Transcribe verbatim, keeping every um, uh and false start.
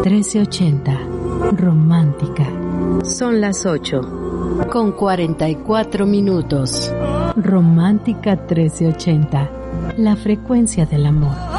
trece ochenta. Romántica. Son las ocho, con cuarenta y cuatro minutos. Romántica trece ochenta. La frecuencia del amor.